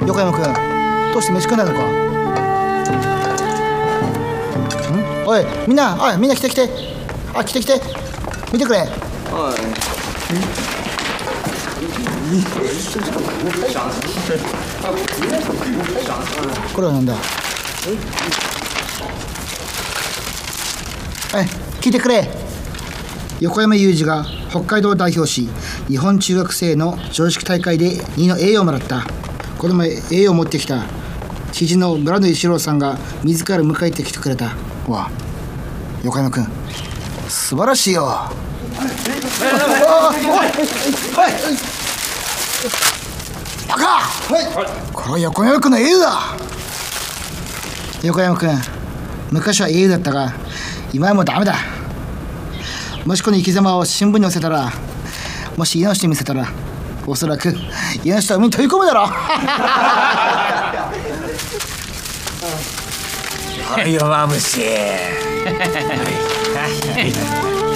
横山君、どうして飯食えないのか。おい、みんな、おい、みんな来て来て。来て来て。見てくれ。これはなんだ。聞いてくれ。横山裕二が北海道を代表し、日本中学生の常識大会で2位の栄誉をもらった。この前栄誉を持ってきた知事の村野一郎さんが自ら迎えてきてくれた。わ、横山君、素晴らしいよ。バカ！これは横山君の栄誉だ。横山君、昔は栄誉だったが今はもうダメだ。もしこの生き様を新聞に載せたら、もし家の人に見せたら、おそらく家の人は海に飛び込むだろ弱虫。